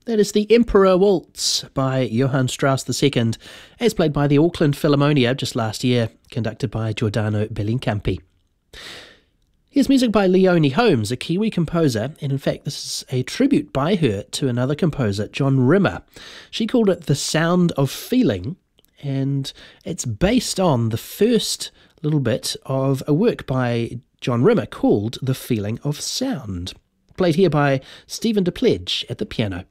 That is the Emperor Waltz by Johann Strauss II, as played by the Auckland Philharmonia just last year, conducted by Giordano Bellincampi. Here's music by Leonie Holmes, a Kiwi composer, and in fact this is a tribute by her to another composer, John Rimmer. She called it The Sound of Feeling, and it's based on the first little bit of a work by John Rimmer called The Feeling of Sound, played here by Stephen DePledge at the piano.